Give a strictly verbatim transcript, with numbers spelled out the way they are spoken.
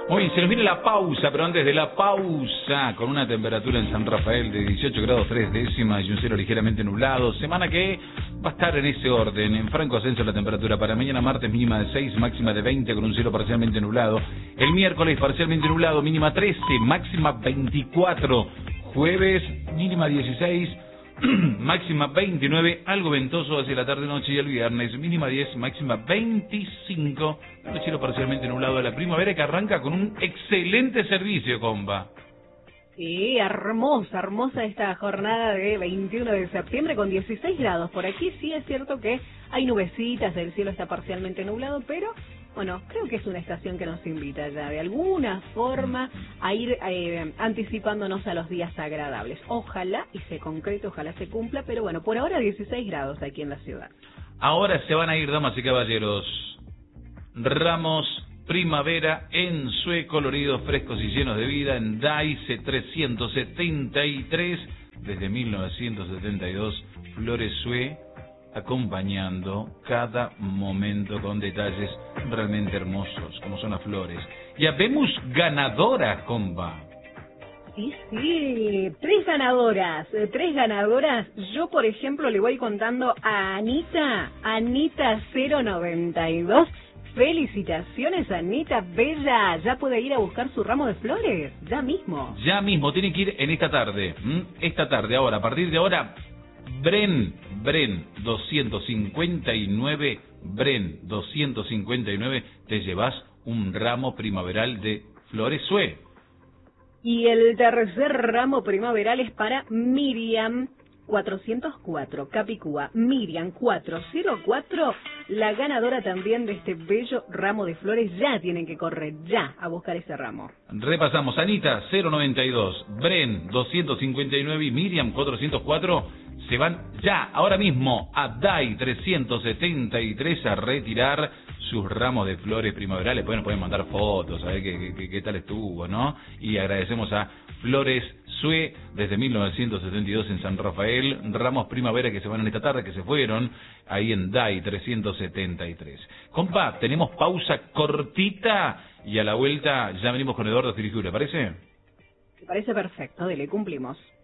Muy bien, se nos viene la pausa, pero antes de la pausa, con una temperatura en San Rafael de dieciocho grados tres décimas y un cielo ligeramente nublado. Semana que va a estar en ese orden, en franco ascenso la temperatura. Para mañana martes mínima de seis, máxima de veinte, con un cielo parcialmente nublado. El miércoles parcialmente nublado, mínima trece, máxima veinticuatro. Jueves mínima dieciséis, máxima veintinueve, algo ventoso hacia la tarde-noche, y el viernes mínima diez, máxima veinticinco, un cielo parcialmente nublado de la primavera que arranca con un excelente servicio, compa. Sí, hermosa, hermosa esta jornada de veintiuno de septiembre con dieciséis grados. Por aquí sí es cierto que hay nubecitas, el cielo está parcialmente nublado, pero bueno, creo que es una estación que nos invita ya de alguna forma a ir eh, anticipándonos a los días agradables. Ojalá y se concrete, ojalá se cumpla, pero bueno, por ahora dieciséis grados aquí en la ciudad. Ahora se van a ir, damas y caballeros, ramos primavera en Sue, coloridos, frescos y llenos de vida, en Daisy trescientos setenta y tres, desde mil novecientos setenta y dos, Flores Sue, acompañando cada momento con detalles realmente hermosos, como son las flores. Ya vemos ganadoras, compa. Sí, sí, tres ganadoras, eh, tres ganadoras. Yo, por ejemplo, le voy contando a Anita, Anita cero noventa y dos. Felicitaciones, Anita, bella. Ya puede ir a buscar su ramo de flores, ya mismo. Ya mismo, tiene que ir en esta tarde. ¿m? Esta tarde, ahora, a partir de ahora, Bren, Bren doscientos cincuenta y nueve, Bren doscientos cincuenta y nueve, te llevas un ramo primaveral de Flores Sue. Y el tercer ramo primaveral es para Miriam cuatrocientos cuatro, Capicúa. Miriam cuatrocientos cuatro, la ganadora también de este bello ramo de flores. Ya tienen que correr ya a buscar ese ramo. Repasamos, Anita cero noventa y dos, Bren doscientos cincuenta y nueve y Miriam cuatrocientos cuatro se van ya, ahora mismo, a Dai trescientos setenta y tres a retirar sus ramos de flores primaverales. Pues nos pueden mandar fotos, a ver qué, qué, qué tal estuvo, ¿no? Y agradecemos a Flores Sue, desde mil novecientos setenta y dos en San Rafael, ramos primavera que se van en esta tarde, que se fueron, ahí en Dai trescientos setenta y tres. Compa, tenemos pausa cortita y a la vuelta ya venimos con Eduardo Firijura, ¿parece? Me parece perfecto, dele, cumplimos.